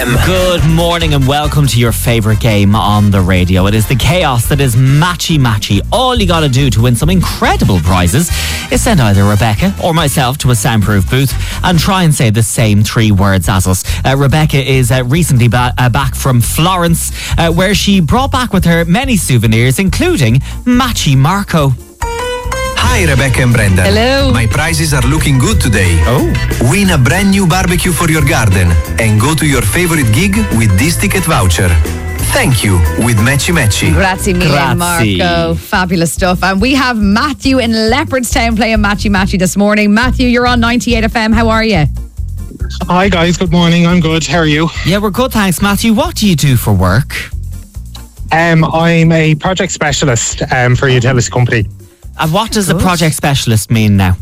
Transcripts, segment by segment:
FM. Good morning and welcome to your favourite game on the radio. It is the chaos that is Matchy Matchy. All you got to do to win some incredible prizes is send either Rebecca or myself to a soundproof booth and try and say the same 3 words as us. Rebecca is recently back from Florence, where she brought back with her many souvenirs, including Matchy Marco. Hi, Rebecca and Brendan. Hello. My prizes are looking good today. Oh. Win a brand new barbecue for your garden and go to your favorite gig with this ticket voucher. Thank you with Matchy Matchy. Grazie mille, Grazie. Marco. Fabulous stuff. And we have Matthew in Leopardstown playing Matchy Matchy this morning. Matthew, you're on 98 FM. How are you? Hi guys, good morning. I'm good. How are you? Yeah, we're good, thanks, Matthew. What do you do for work? I'm a project specialist for a utility company. And what does a project specialist mean now?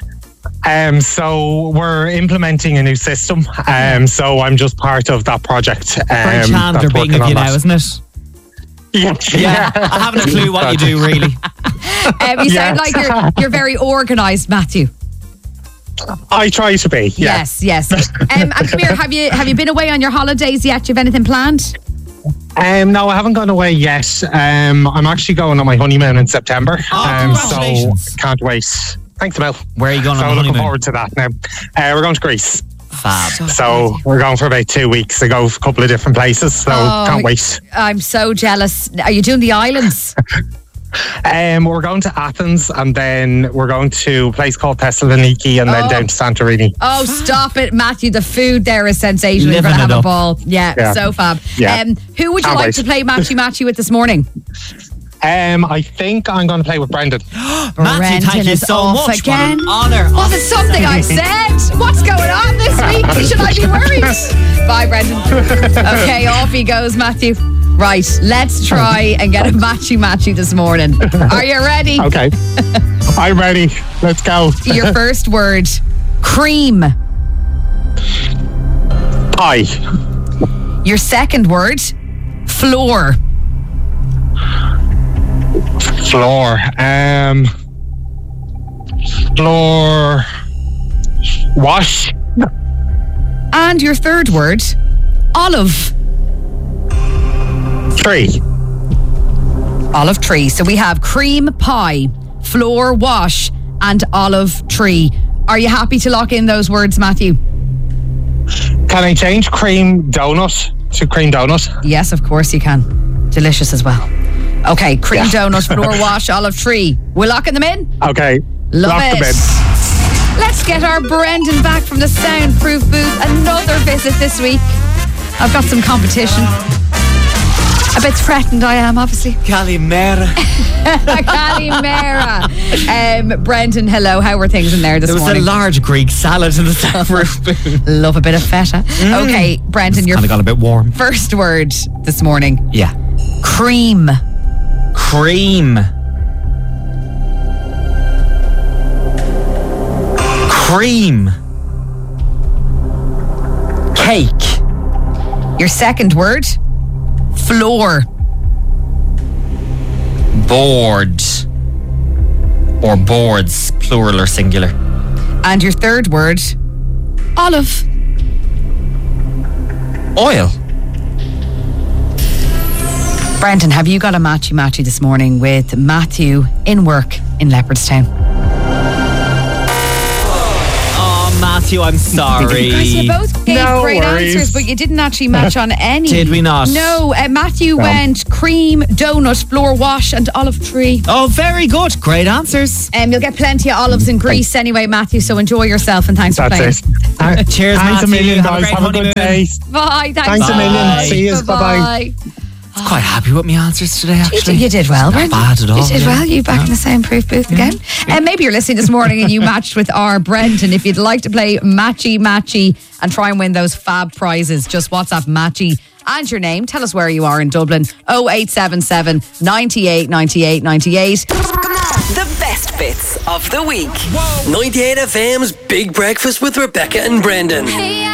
So we're implementing a new system. So I'm just part of that project. Very Chandler that's being working of you on now, that. isn't it? Yeah. I haven't a clue what you do, really. You sound like you're very organised, Matthew. I try to be. Yeah. Yes. And come here, have you been away on your holidays yet? Do you have anything planned? No, I haven't gone away yet. I'm actually going on my honeymoon in September. congratulations. So can't wait. Thanks, Mel. Where are you going So on the looking honeymoon? forward to that now. We're going to Greece. Fab. So we're going for about 2 weeks to go a couple of different places. So can't wait. I'm so jealous. Are you doing the islands? We're going to Athens and then we're going to a place called Thessaloniki and then down to Santorini. Oh, stop it, Matthew. The food there is sensational. You're Living going to it have a up. ball. Yeah, so fab. Yeah. Who would you Can't like wait. to play Matchy Matchy with this morning? I think I'm going to play with Brendan. Matthew, Brendan thank you is so off much. again. What an honour. Was it something I said? What's going on this week? Should I be worried? Bye, Brendan. Okay, off he goes, Matthew. Right, let's try and get a Matchy Matchy this morning. Are you ready? Okay. I'm ready. Let's go. Your first word, cream. Pie. Your second word, floor. Floor. Floor. Wash. And your third word, olive. Tree. Olive tree. So we have cream pie, floor wash, and olive tree. Are you happy to lock in those words, Matthew? Can I change cream donut to cream donut? Yes, of course you can. Delicious as well. Okay, cream donut, floor wash, olive tree. We're locking them in? Okay. Love Lock it. them in. Let's get our Brendan back from the soundproof booth. Another visit this week. I've got some competition. A bit threatened I am, obviously. Calimera. Calimera. Brendan, hello. How were things in there this There was morning? a large Greek salad in the soundproof booth. Love a bit of feta. Okay, Brendan, your Kind of got a bit warm. first word this morning. Yeah. Cream. Cream. Cream. Cake. Your second word. Floor. Board. Or boards, plural or singular. And your third word. Olive. Oil. Brendan, have you got a Matchy Matchy this morning with Matthew in work in Leopardstown? Oh, Matthew, I'm sorry. Guys, you both gave No great worries. answers, but you didn't actually match on any. Did we not? No, Matthew went cream, donut, floor wash, and olive tree. Oh, very good. Great answers. You'll get plenty of olives in Greece anyway, Matthew, so enjoy yourself and thanks for That's playing. it. Cheers, Thanks Matthew. a million, Have a guys. great Have a honeymoon. good day. Bye. Thanks a million. See yous. Bye-bye. I was quite happy with my answers today, actually. You did well, Not Brendan. bad at all. You did well. You back in the soundproof booth again. And maybe you're listening this morning and you matched with our Brendan. If you'd like to play Matchy Matchy and try and win those fab prizes, just WhatsApp Matchy and your name. Tell us where you are in Dublin. 0877 98 98 98. The best bits of the week. 98 FM's Big Breakfast with Rebecca and Brendan.